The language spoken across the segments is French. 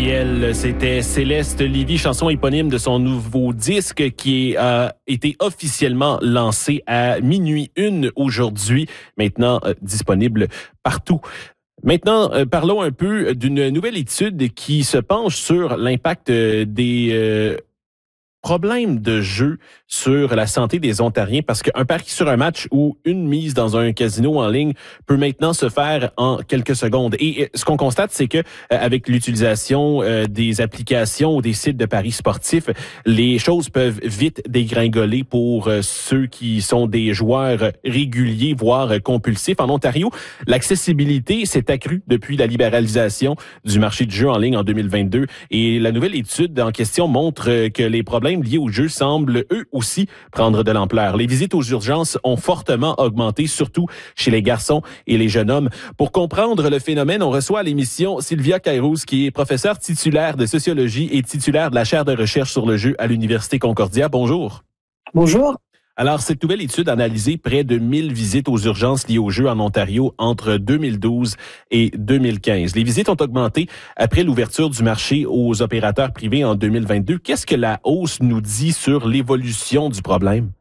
RDL, c'était Céleste Lévy, chanson éponyme de son nouveau disque qui a été officiellement lancé à minuit 1 aujourd'hui, maintenant disponible partout. Maintenant, parlons un peu d'une nouvelle étude qui se penche sur l'impact des problèmes de jeu sur la santé des Ontariens, parce qu'un pari sur un match ou une mise dans un casino en ligne peut maintenant se faire en quelques secondes. Et ce qu'on constate, c'est que avec l'utilisation des applications ou des sites de paris sportifs, les choses peuvent vite dégringoler pour ceux qui sont des joueurs réguliers, voire compulsifs. En Ontario, l'accessibilité s'est accrue depuis la libéralisation du marché du jeu en ligne en 2022. Et la nouvelle étude en question montre que les problèmes liés au jeu semblent eux aussi prendre de l'ampleur. Les visites aux urgences ont fortement augmenté, surtout chez les garçons et les jeunes hommes. Pour comprendre le phénomène, on reçoit à l'émission Sylvia Kairos, qui est professeure titulaire de sociologie et titulaire de la chaire de recherche sur le jeu à l'Université Concordia. Bonjour. Bonjour. Alors, cette nouvelle étude a analysé près de 1000 visites aux urgences liées au jeu en Ontario entre 2012 et 2015. Les visites ont augmenté après l'ouverture du marché aux opérateurs privés en 2022. Qu'est-ce que la hausse nous dit sur l'évolution du problème?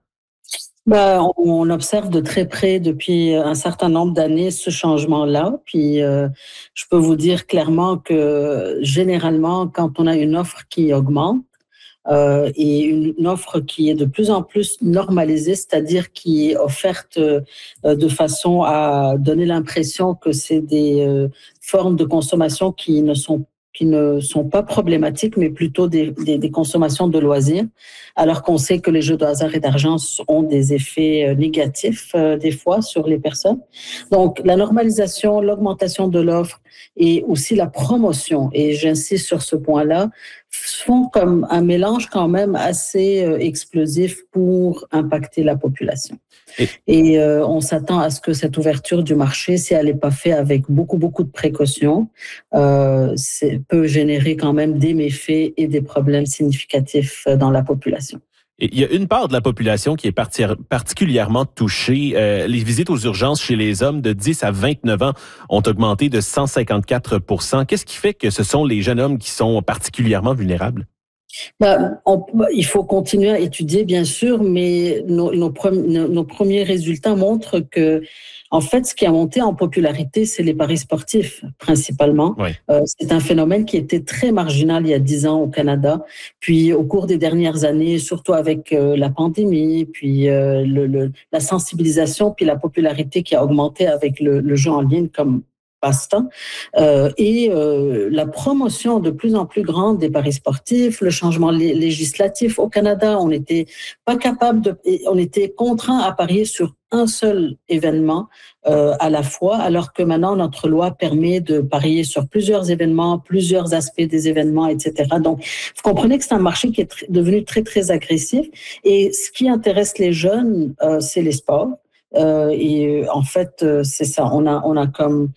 On observe de très près depuis un certain nombre d'années ce changement-là. Puis, je peux vous dire clairement que généralement, quand on a une offre qui augmente, et une offre qui est de plus en plus normalisée, c'est-à-dire qui est offerte de façon à donner l'impression que c'est des formes de consommation qui ne sont pas problématiques, mais plutôt des consommations de loisirs, alors qu'on sait que les jeux de hasard et d'argent ont des effets négatifs des fois sur les personnes. Donc, la normalisation, l'augmentation de l'offre et aussi la promotion, et j'insiste sur ce point-là, font comme un mélange quand même assez explosif pour impacter la population. Et on s'attend à ce que cette ouverture du marché, si elle n'est pas faite avec beaucoup de précautions, peut générer quand même des méfaits et des problèmes significatifs dans la population. Il y a une part de la population qui est particulièrement touchée. Les visites aux urgences chez les hommes de 10 à 29 ans ont augmenté de 154 %. Qu'est-ce qui fait que ce sont les jeunes hommes qui sont particulièrement vulnérables? Il faut continuer à étudier, bien sûr, mais nos premiers résultats montrent que, en fait, ce qui a monté en popularité, c'est les paris sportifs, principalement. Oui. C'est un phénomène qui était très marginal il y a 10 ans au Canada. Puis, au cours des dernières années, surtout avec la pandémie, puis la sensibilisation, puis la popularité qui a augmenté avec le jeu en ligne comme passe-temps, et la promotion de plus en plus grande des paris sportifs, le changement législatif au Canada, on était contraint à parier sur un seul événement à la fois, alors que maintenant notre loi permet de parier sur plusieurs événements, plusieurs aspects des événements, etc. Donc, vous comprenez que c'est un marché qui est devenu très agressif, et ce qui intéresse les jeunes, c'est les sports. Et en fait, c'est ça. On a comme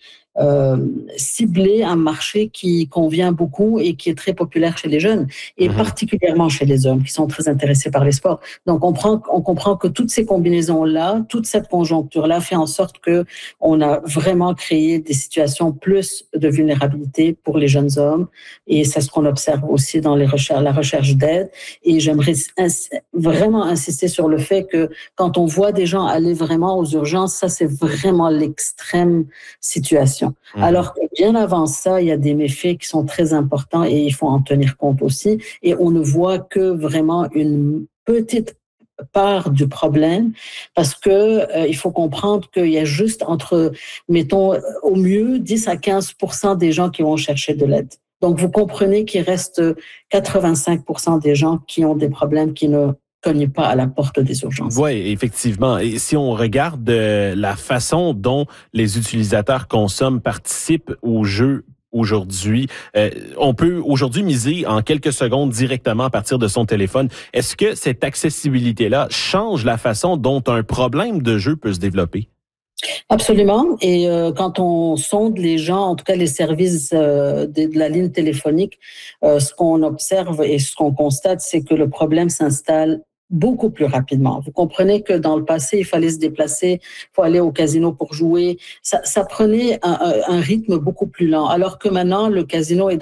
cibler un marché qui convient beaucoup et qui est très populaire chez les jeunes, et particulièrement chez les hommes qui sont très intéressés par les sports. Donc on comprend que toutes ces combinaisons-là, toute cette conjoncture-là fait en sorte que on a vraiment créé des situations plus de vulnérabilité pour les jeunes hommes, et c'est ce qu'on observe aussi dans la recherche d'aide. Et j'aimerais vraiment insister sur le fait que quand on voit des gens aller vraiment aux urgences, ça c'est vraiment l'extrême situation. Alors que bien avant ça, il y a des méfaits qui sont très importants et il faut en tenir compte aussi. Et on ne voit que vraiment une petite part du problème, parce que il faut comprendre qu'il y a juste entre, mettons, au mieux 10 à 15 % des gens qui vont chercher de l'aide. Donc, vous comprenez qu'il reste 85 % des gens qui ont des problèmes qui ne cogne pas à la porte des urgences. Oui, effectivement. Et si on regarde la façon dont les utilisateurs consomment, participent au jeu aujourd'hui, on peut aujourd'hui miser en quelques secondes directement à partir de son téléphone. Est-ce que cette accessibilité-là change la façon dont un problème de jeu peut se développer? Absolument. Et quand on sonde les gens, en tout cas les services de la ligne téléphonique, ce qu'on observe et ce qu'on constate, c'est que le problème s'installe beaucoup plus rapidement. Vous comprenez que dans le passé, il fallait se déplacer, il faut aller au casino pour jouer. Ça prenait un rythme beaucoup plus lent. Alors que maintenant, le casino est